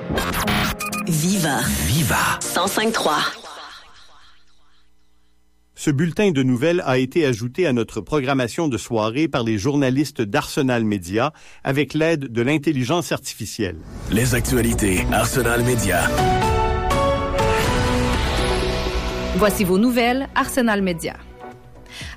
Viva. 105.3. Ce bulletin de nouvelles a été ajouté à notre programmation de soirée par les journalistes d'Arsenal Média avec l'aide de l'intelligence artificielle. Les actualités Arsenal Média. Voici vos nouvelles Arsenal Média.